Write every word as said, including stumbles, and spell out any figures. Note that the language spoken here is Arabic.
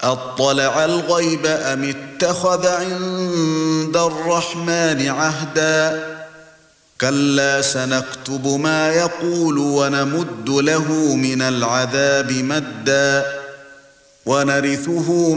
أطلع الغيب أم اتخذ عند الرحمن عهدا كلا سنكتب ما يقول ونمد له من العذاب مدا ونرثه